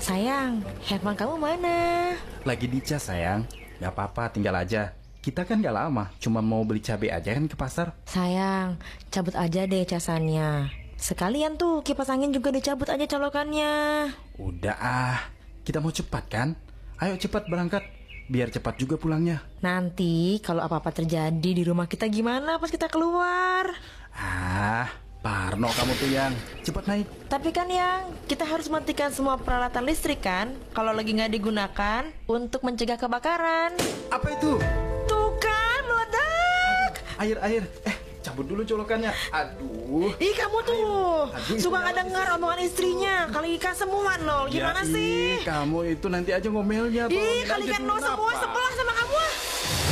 Sayang, handphone kamu mana? Lagi dicas sayang. Gak apa-apa, tinggal aja. Kita kan gak lama, cuma mau beli cabai aja kan ke pasar. Sayang, cabut aja deh casannya. Sekalian tuh kipas angin juga dicabut aja colokannya. Udah ah, kita mau cepat kan? Ayo cepat berangkat, biar cepat juga pulangnya. Nanti kalau apa-apa terjadi di rumah kita gimana pas kita keluar? Ah, Parno kamu tuh yang cepat naik. Tapi kan yang kita harus matikan semua peralatan listrik kan kalau lagi nggak digunakan untuk mencegah kebakaran. Apa itu? Tuh kan meledak. Air. Cabut dulu colokannya. Aduh. Ih kamu tuh Aduh, suka itu nggak dengar omongan istrinya. Kalikan semua nol. Gimana Ya, sih? kamu itu nanti aja ngomelnya. Ih tolongin aja kalikan dulu, nol semua kenapa? sebel